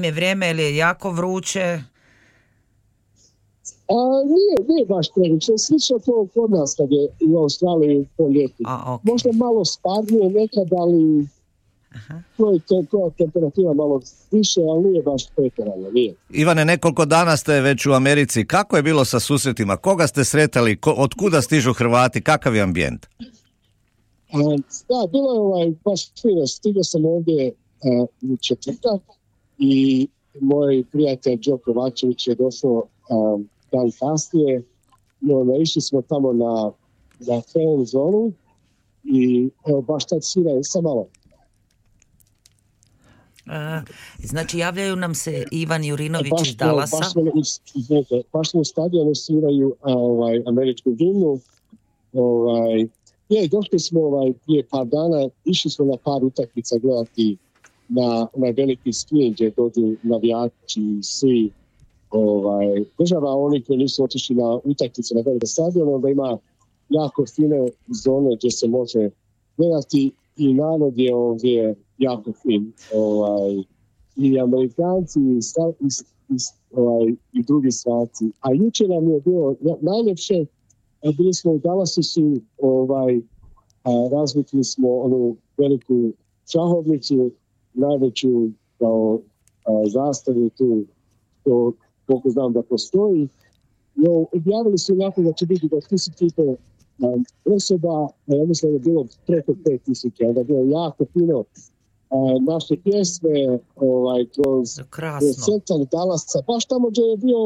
je vrijeme ili je jako vruće? Nije baš previše, slično to kod nas kad je u Australiji po ljeti. Okay. Možda malo sparnije nekad, ali to je temperatura malo više, ali nije baš pretjerano, nije. Ivane, nekoliko dana ste već u Americi. Kako je bilo sa susretima? Koga ste sretali? Od kuda stižu Hrvati? Kakav je ambijent? Da, bilo je baš fino. Stigao sam ovdje u četvrtak i moj prijatelj Đo Kovačević je došao dan kasnije. Išli smo tamo na fan zonu i evo baš tad sviraju sa malo. Znači javljaju nam se Ivan Jurinović iz Dallasa. Baš smo u stadionu sviraju američku himnu. Došli smo prije par dana, išli smo na par utakmica gledati na veliki screen gdje dođu navijači svi država, oni koji nisu otišli na utakmice na velike stadionu, onda ima jako fine zone gdje se može gledati i narod je ovdje jako fin. I Amerikanci i drugi svaci. A jučer nam je bilo najljepše, bili smo u Dallasu, razvikli smo onu veliku šahovnicu, najveću kao zastavu tu, koliko znam da postoji. No, objavili su nakon da će biti do 1000 osoba, ja mislim da je bilo preko 5000, onda je bilo jako puno naše pjesme kroz centar Dallasa, baš tamo gdje je bio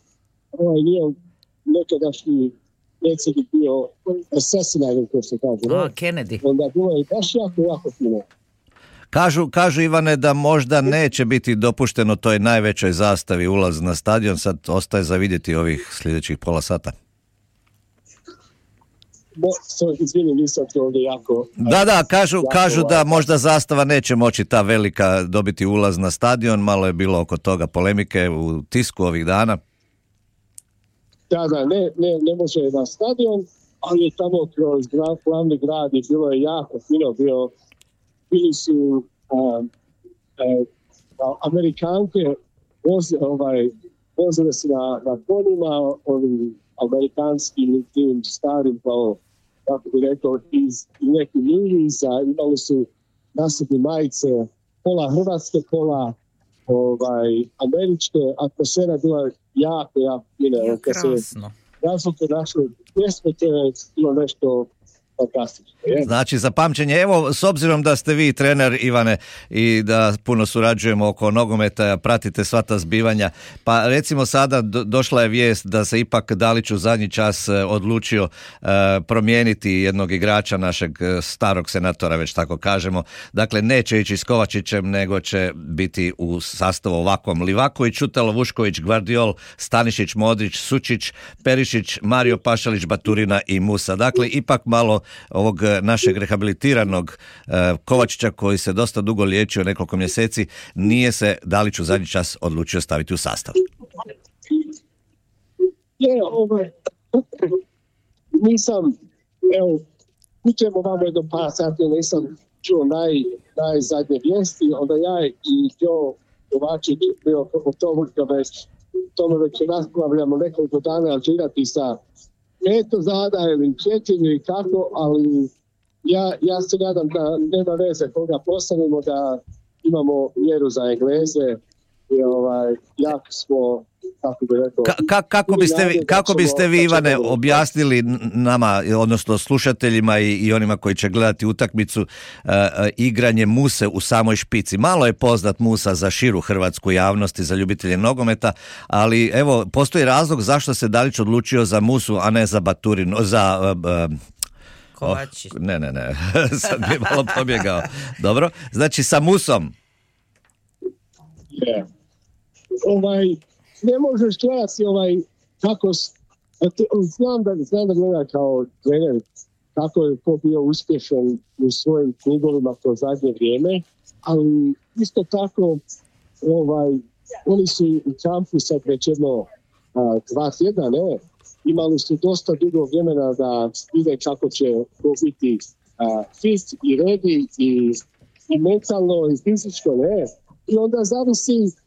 nekadašnji predsjednik bio assassinated, ko se kaže. Kennedy. Onda bilo je baš jako puno. Kažu Ivane da možda neće biti dopušteno toj najvećoj zastavi ulaz na stadion, sad ostaje za vidjeti ovih sljedećih pola sata. Izvini, nisam to ovdje jako... Da, kažu da možda zastava neće moći ta velika dobiti ulaz na stadion, malo je bilo oko toga polemike u tisku ovih dana. Da, ne može na stadion, ali je tamo kroz glavni grad i bilo je jako fino, bili su Amerikanke vozile se na konjima, ovim amerikanskim tim starim, kako bi rekao, iz nekih miliza, imali su na sebi majice, pola hrvatske, pola američke, atmosfera bila jako fina. Krasno. Razlike naše pjesme, to je bilo nešto fantastično. Znači, za pamćenje, evo, s obzirom da ste vi trener, Ivane, i da puno surađujemo oko nogometa, pratite sva ta zbivanja, pa recimo sada došla je vijest da se ipak Dalić u zadnji čas odlučio promijeniti jednog igrača, našeg starog senatora, već tako kažemo. Dakle, neće ići s Kovačićem, nego će biti u sastavu ovakvom: Livaković, Čutalo, Vušković, Gvardiol, Stanišić, Modrić, Sučić, Perišić, Mario Pašalić, Baturina i Musa. Dakle, ipak malo ovog našeg rehabilitiranog Kovačića, koji se dosta dugo liječio, nekoliko mjeseci, nije se Dalić u zadnji čas odlučio staviti u sastav. Nisam, pućemo vam jedno par sati, nisam čuo najzadnje vijesti, onda ja i Đo Kovačić bio o tome već raspravljamo nekoliko dana, žirati sa 5 zada ili 4 ili kako, ali ja se nadam da nema veze koga postavimo, da imamo mjeru za Engleze i jako smo, kako bi rekao... Kako biste vi, Ivane, objasnili nama, odnosno slušateljima i onima koji će gledati utakmicu, igranje Muse u samoj špici? Malo je poznat Musa za širu hrvatsku javnost i za ljubitelje nogometa, ali evo, postoji razlog zašto se Dalić odlučio za Musu, a ne za Baturinu, za... Kovačić. Ne, sad bi malo pobjegao. Dobro, znači sa Musom. Ne možeš gledati kako... Znam da gleda kao trener kako je to bio uspješan u svojim klubovima to zadnje vrijeme, ali isto tako oni su u kampu sad već jedno 2 tjedna, imali su dosta dugo vremena da vide kako će to biti fit i ready i mentalno i fizičko, I onda zavisi